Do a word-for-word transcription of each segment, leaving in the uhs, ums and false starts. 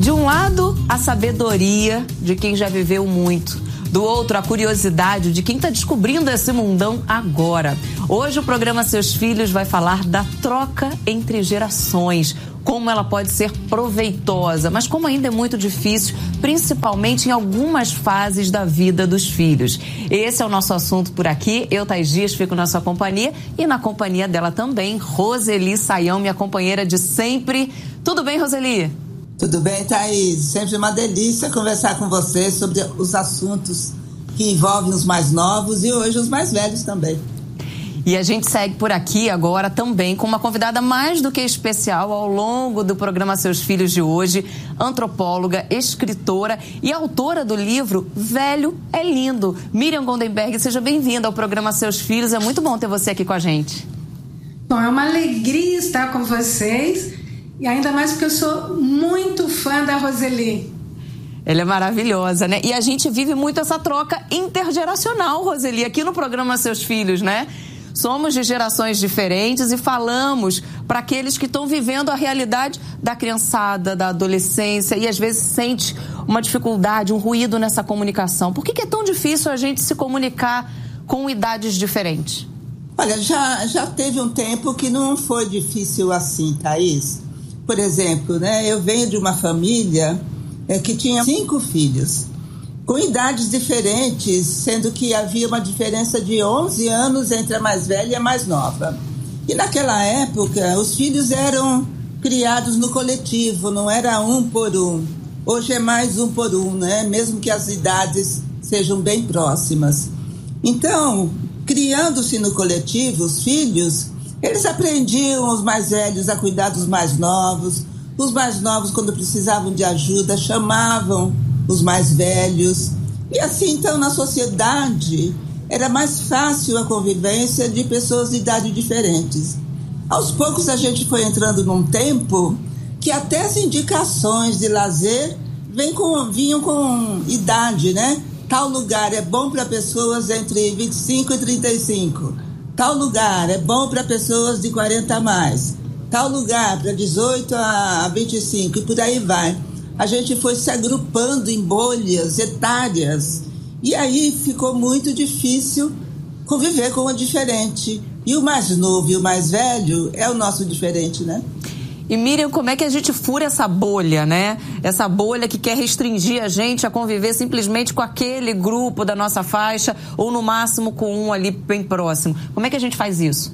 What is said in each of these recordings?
De um lado, a sabedoria de quem já viveu muito. Do outro, a curiosidade de quem está descobrindo esse mundão agora. Hoje o programa Seus Filhos vai falar da troca entre gerações. Como ela pode ser proveitosa, mas como ainda é muito difícil, principalmente em algumas fases da vida dos filhos. Esse é o nosso assunto por aqui. Eu, Thais Dias, fico na sua companhia e na companhia dela também, Roseli Saião, minha companheira de sempre. Tudo bem, Roseli? Tudo bem, Thaís. Sempre uma delícia conversar com você sobre os assuntos que envolvem os mais novos e hoje os mais velhos também. E a gente segue por aqui agora também com uma convidada mais do que especial ao longo do programa Seus Filhos de hoje, antropóloga, escritora e autora do livro Velho é Lindo. Miriam Goldenberg, seja bem-vinda ao programa Seus Filhos. É muito bom ter você aqui com a gente. Bom, é uma alegria estar com vocês e ainda mais porque eu sou muito fã da Roseli. Ela é maravilhosa, né? E a gente vive muito essa troca intergeracional, Roseli, aqui no programa Seus Filhos, né? Somos de gerações diferentes e falamos para aqueles que estão vivendo a realidade da criançada, da adolescência e às vezes sente uma dificuldade, um ruído nessa comunicação. Por que que é tão difícil a gente se comunicar com idades diferentes? Olha, já, já teve um tempo que não foi difícil assim, Thaís. Por exemplo, né, eu venho de uma família é, que tinha cinco filhos, com idades diferentes, sendo que havia uma diferença de onze anos entre a mais velha e a mais nova. E naquela época, os filhos eram criados no coletivo, não era um por um. Hoje é mais um por um, né? Mesmo que as idades sejam bem próximas. Então, criando-se no coletivo, os filhos, eles aprendiam, os mais velhos, a cuidar dos mais novos. Os mais novos, quando precisavam de ajuda, chamavam os mais velhos. E assim, então, na sociedade, era mais fácil a convivência de pessoas de idade diferentes. Aos poucos, a gente foi entrando num tempo que até as indicações de lazer vêm com, vinham com idade, né? Tal lugar é bom para pessoas entre vinte e cinco e trinta e cinco. Tal lugar é bom para pessoas de quarenta a mais. Tal lugar para dezoito a vinte e cinco e por aí vai. A gente foi se agrupando em bolhas etárias e aí ficou muito difícil conviver com o diferente. E o mais novo e o mais velho é o nosso diferente, né? E Miriam, como é que a gente fura essa bolha, né? Essa bolha que quer restringir a gente a conviver simplesmente com aquele grupo da nossa faixa ou no máximo com um ali bem próximo. Como é que a gente faz isso?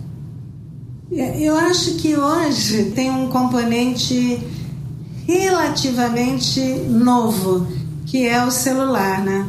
Eu acho que hoje tem um componente relativamente novo, que é o celular, né?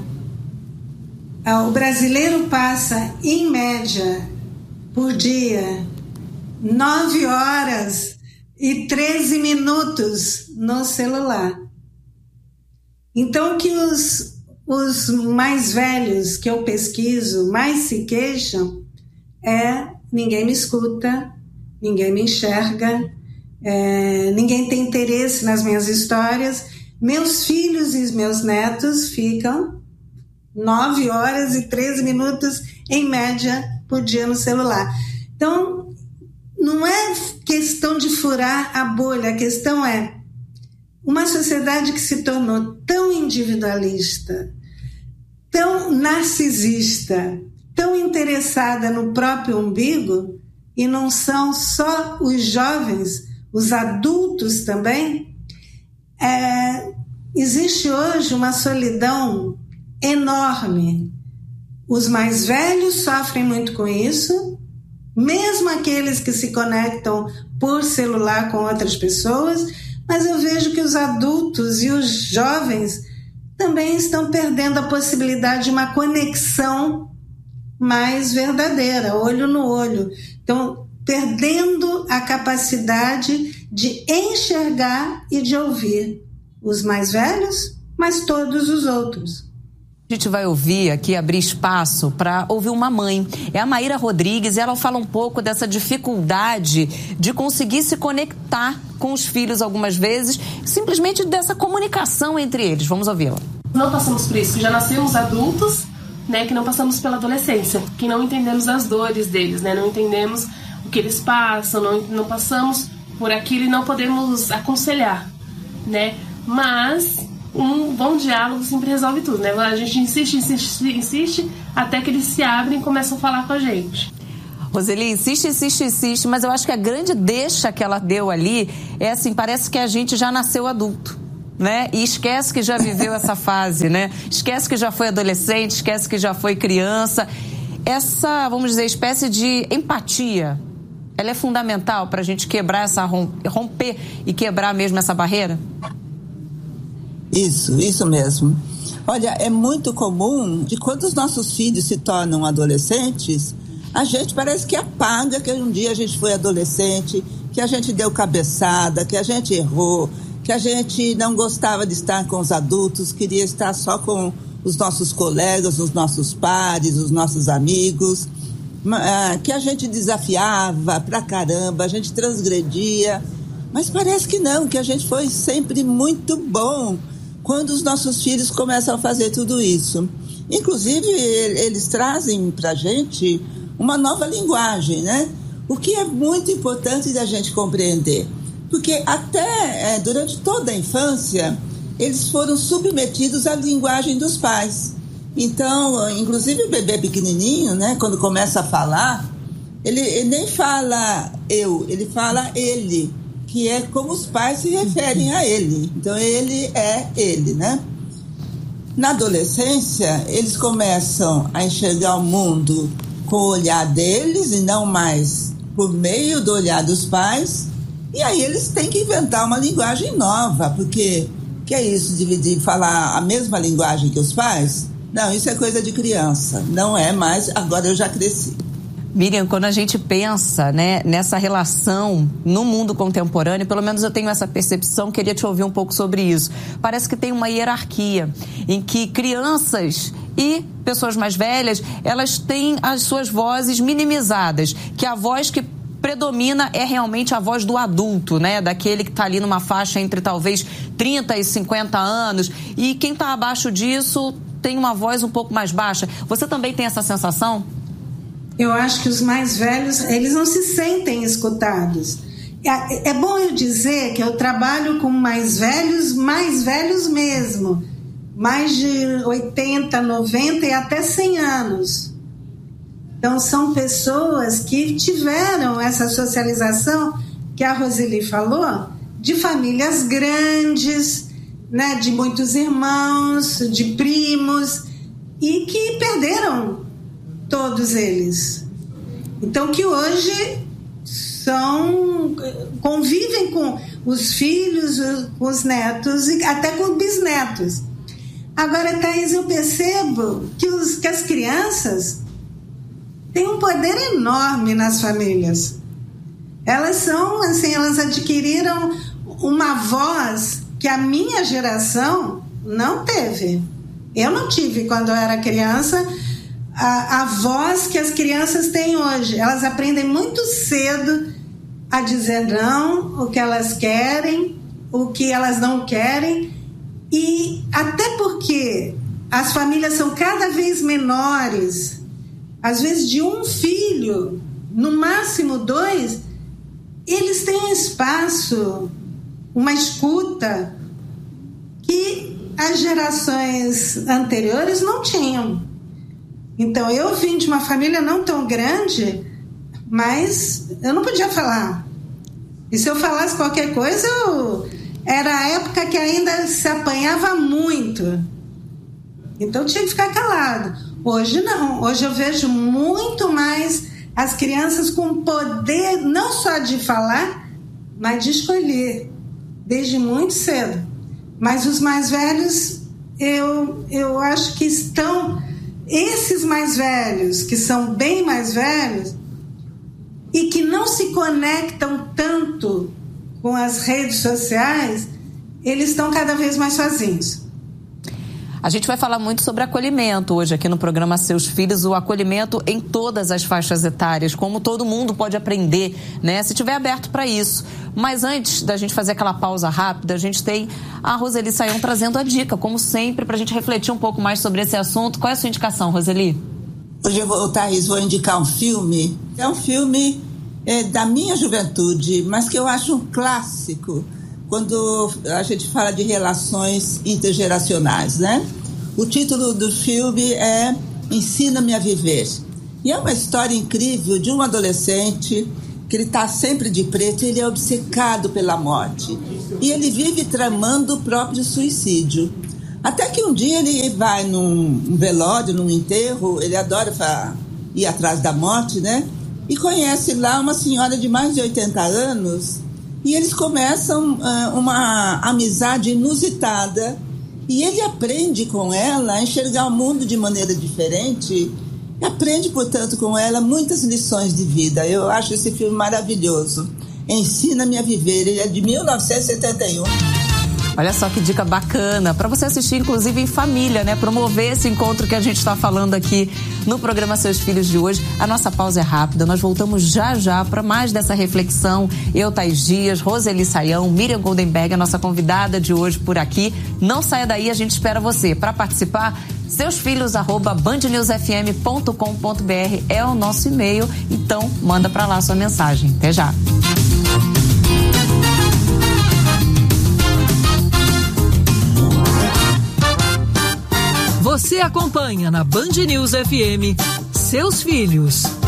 O brasileiro passa, em média, por dia, nove horas e treze minutos no celular. Então, o que os, os mais velhos que eu pesquiso mais se queixam é: ninguém me escuta, ninguém me enxerga, É, ninguém tem interesse nas minhas histórias. Meus filhos e meus netos ficam nove horas e treze minutos, em média, por dia no celular. Então, não é questão de furar a bolha, a questão é uma sociedade que se tornou tão individualista, tão narcisista, tão interessada no próprio umbigo, e não são só os jovens, os adultos também. É, existe hoje uma solidão enorme. Os mais velhos sofrem muito com isso, mesmo aqueles que se conectam por celular com outras pessoas, mas eu vejo que os adultos e os jovens também estão perdendo a possibilidade de uma conexão mais verdadeira, olho no olho. Então, perdendo a capacidade de enxergar e de ouvir os mais velhos, mas todos os outros. A gente vai ouvir aqui, abrir espaço para ouvir uma mãe. É a Maíra Rodrigues e ela fala um pouco dessa dificuldade de conseguir se conectar com os filhos algumas vezes, simplesmente dessa comunicação entre eles. Vamos ouvi-la. Não passamos por isso, que já nascemos adultos, né, que não passamos pela adolescência, que não entendemos as dores deles, né, não entendemos o que eles passam, não, não passamos por aquilo e não podemos aconselhar, né? mas um bom diálogo sempre resolve tudo, né? A gente insiste, insiste, insiste, até que eles se abrem e começam a falar com a gente. Roseli, insiste, insiste, insiste, mas eu acho que a grande deixa que ela deu ali é assim, parece que a gente já nasceu adulto, né? E esquece que já viveu essa fase, né? Esquece que já foi adolescente, esquece que já foi criança. Essa, vamos dizer, espécie de empatia, ela é fundamental para a gente quebrar essa, romper e quebrar mesmo essa barreira? Isso, isso mesmo. Olha, é muito comum de quando os nossos filhos se tornam adolescentes, a gente parece que apaga que um dia a gente foi adolescente, que a gente deu cabeçada, que a gente errou, que a gente não gostava de estar com os adultos, queria estar só com os nossos colegas, os nossos pares, os nossos amigos, que a gente desafiava pra caramba, a gente transgredia, mas parece que não, que a gente foi sempre muito bom quando os nossos filhos começam a fazer tudo isso. Inclusive, eles trazem pra gente uma nova linguagem, né? O que é muito importante da gente compreender. Porque até é, durante toda a infância, eles foram submetidos à linguagem dos pais. Então, inclusive o bebê pequenininho, né? Quando começa a falar, ele, ele nem fala eu, ele fala ele, que é como os pais se referem a ele. Então, ele é ele, né? Na adolescência, eles começam a enxergar o mundo com o olhar deles e não mais por meio do olhar dos pais. E aí eles têm que inventar uma linguagem nova, porque que é isso de, de falar a mesma linguagem que os pais? Não, isso é coisa de criança, não é mais, agora eu já cresci. Miriam, quando a gente pensa, né, nessa relação no mundo contemporâneo, pelo menos eu tenho essa percepção, queria te ouvir um pouco sobre isso. Parece que tem uma hierarquia em que crianças e pessoas mais velhas, elas têm as suas vozes minimizadas, que a voz que predomina é realmente a voz do adulto, né? Daquele que está ali numa faixa entre talvez trinta e cinquenta anos, e quem está abaixo disso tem uma voz um pouco mais baixa. Você também tem essa sensação? Eu acho que os mais velhos, eles não se sentem escutados. É, é bom eu dizer que eu trabalho com mais velhos, mais velhos mesmo, mais de oitenta, noventa e até cem anos. Então são pessoas que tiveram essa socialização que a Roseli falou, de famílias grandes, né, de muitos irmãos, de primos, e que perderam todos eles. Então que hoje são, convivem com os filhos, com os netos e até com os bisnetos. Agora, Thaís, eu percebo que, os, que as crianças têm um poder enorme nas famílias. Elas são, assim, elas adquiriram uma voz que a minha geração não teve. Eu não tive quando eu era criança a, a voz que as crianças têm hoje. Elas aprendem muito cedo a dizer não, o que elas querem, o que elas não querem, e até porque as famílias são cada vez menores, às vezes de um filho, no máximo dois, eles têm um espaço, uma escuta que as gerações anteriores não tinham. Então, eu vim de uma família não tão grande, mas eu não podia falar. E se eu falasse qualquer coisa, eu... era a época que ainda se apanhava muito. Então, eu tinha que ficar calado. Hoje, não. Hoje eu vejo muito mais as crianças com poder, não só de falar, mas de escolher, desde muito cedo. Mas os mais velhos, eu, eu acho que estão... Esses mais velhos, que são bem mais velhos, e que não se conectam tanto com as redes sociais, eles estão cada vez mais sozinhos. A gente vai falar muito sobre acolhimento hoje aqui no programa Seus Filhos, o acolhimento em todas as faixas etárias, como todo mundo pode aprender, né? Se tiver aberto para isso. Mas antes da gente fazer aquela pausa rápida, a gente tem a Roseli Sayão trazendo a dica, como sempre, para a gente refletir um pouco mais sobre esse assunto. Qual é a sua indicação, Roseli? Hoje eu vou, Thaís, vou indicar um filme. É um filme é, da minha juventude, mas que eu acho um clássico quando a gente fala de relações intergeracionais, né? O título do filme é Ensina-me a Viver. E é uma história incrível de um adolescente que ele está sempre de preto, ele é obcecado pela morte. E ele vive tramando o próprio suicídio. Até que um dia ele vai num velório, num enterro, ele adora ir atrás da morte, né? E conhece lá uma senhora de mais de oitenta anos, e eles começam uh, uma amizade inusitada, e ele aprende com ela a enxergar o mundo de maneira diferente, e aprende, portanto, com ela muitas lições de vida. Eu acho esse filme maravilhoso. Ensina-me a Viver, ele é de mil novecentos e setenta e um. Olha só que dica bacana, para você assistir inclusive em família, né? Promover esse encontro que a gente está falando aqui no programa Seus Filhos de hoje. A nossa pausa é rápida, nós voltamos já já para mais dessa reflexão. Eu, Thaís Dias, Roseli Saião, Miriam Goldenberg, a nossa convidada de hoje por aqui. Não saia daí, a gente espera você. Para participar, seusfilhos arroba band news f m ponto com ponto b r é o nosso e-mail, então manda para lá a sua mensagem. Até já. Você acompanha na Band News F M Seus Filhos.